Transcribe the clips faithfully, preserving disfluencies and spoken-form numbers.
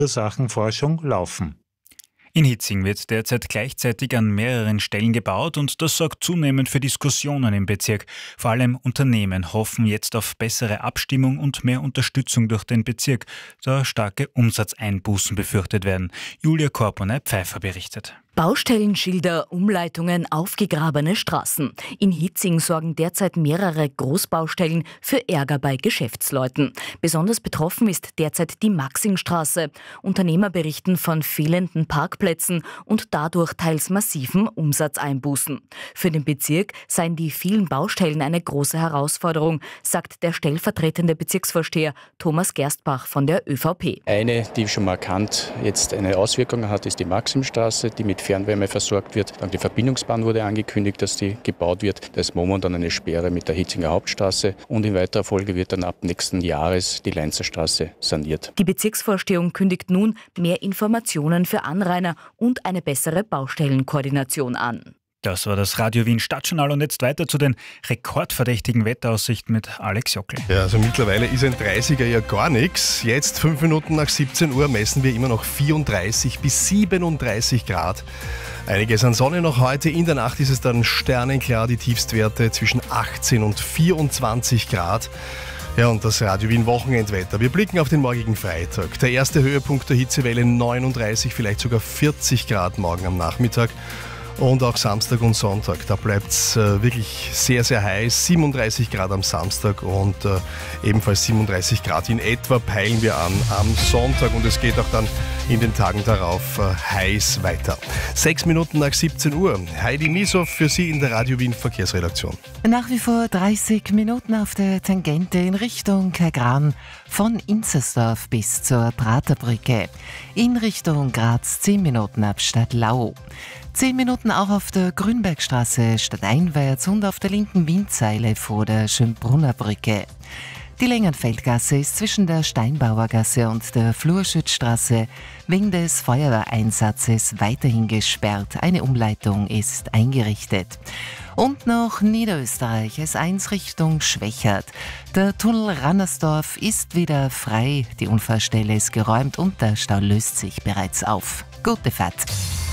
Ursachenforschung laufen. In Hitzing wird derzeit gleichzeitig an mehreren Stellen gebaut und das sorgt zunehmend für Diskussionen im Bezirk. Vor allem Unternehmen hoffen jetzt auf bessere Abstimmung und mehr Unterstützung durch den Bezirk, da starke Umsatzeinbußen befürchtet werden. Julia Korponay-Pfeiffer berichtet. Baustellenschilder, Umleitungen, aufgegrabene Straßen. In Hitzing sorgen derzeit mehrere Großbaustellen für Ärger bei Geschäftsleuten. Besonders betroffen ist derzeit die Maxingstraße. Unternehmer berichten von fehlenden Parkplätzen und dadurch teils massiven Umsatzeinbußen. Für den Bezirk seien die vielen Baustellen eine große Herausforderung, sagt der stellvertretende Bezirksvorsteher Thomas Gerstbach von der ÖVP. Eine, die schon markant jetzt eine Auswirkung hat, ist die Maximstraße, die mit Fernwärme versorgt wird. Dann die Verbindungsbahn wurde angekündigt, dass die gebaut wird. Da ist momentan eine Sperre mit der Hitzinger Hauptstraße und in weiterer Folge wird dann ab nächsten Jahres die Leinzerstraße saniert. Die Bezirksvorstehung kündigt nun mehr Informationen für Anrainer und eine bessere Baustellenkoordination an. Das war das Radio Wien Stadtjournal und jetzt weiter zu den rekordverdächtigen Wetteraussichten mit Alex Jockel. Ja, also mittlerweile ist ein dreißiger ja gar nichts. Jetzt, fünf Minuten nach siebzehn Uhr, messen wir immer noch vierunddreißig bis siebenunddreißig Grad. Einiges an Sonne noch heute. In der Nacht ist es dann sternenklar, die Tiefstwerte zwischen achtzehn und vierundzwanzig Grad. Ja, und das Radio Wien Wochenendwetter. Wir blicken auf den morgigen Freitag. Der erste Höhepunkt der Hitzewelle, neununddreißig, vielleicht sogar vierzig Grad morgen am Nachmittag. Und auch Samstag und Sonntag, da bleibt es äh, wirklich sehr, sehr heiß. siebenunddreißig Grad am Samstag und äh, ebenfalls siebenunddreißig Grad in etwa peilen wir an am Sonntag. Und es geht auch dann in den Tagen darauf äh, heiß weiter. Sechs Minuten nach siebzehn Uhr. Heidi Misow für Sie in der Radio Wien Verkehrsredaktion. Nach wie vor dreißig Minuten auf der Tangente in Richtung Kagran von Inzersdorf bis zur Praterbrücke. In Richtung Graz zehn Minuten ab Stadtlau. Zehn Minuten auch auf der Grünbergstraße stadteinwärts und auf der linken Windseile vor der Schönbrunner Brücke. Die Längenfeldgasse ist zwischen der Steinbauergasse und der Flurschützstraße wegen des Feuerwehreinsatzes weiterhin gesperrt. Eine Umleitung ist eingerichtet. Und noch Niederösterreich, S eins Richtung Schwächert. Der Tunnel Rannersdorf ist wieder frei, die Unfallstelle ist geräumt und der Stau löst sich bereits auf. Gute Fahrt!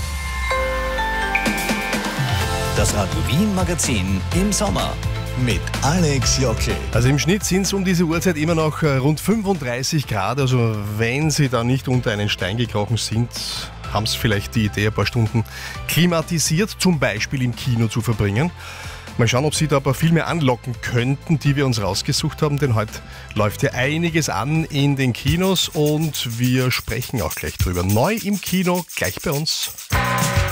Das Radio Wien Magazin im Sommer mit Alex Jockel. Also im Schnitt sind es um diese Uhrzeit immer noch rund fünfunddreißig Grad. Also wenn Sie da nicht unter einen Stein gekrochen sind, haben Sie vielleicht die Idee, ein paar Stunden klimatisiert, zum Beispiel im Kino zu verbringen. Mal schauen, ob Sie da ein paar Filme anlocken könnten, die wir uns rausgesucht haben, denn heute läuft ja einiges an in den Kinos und wir sprechen auch gleich drüber. Neu im Kino, gleich bei uns.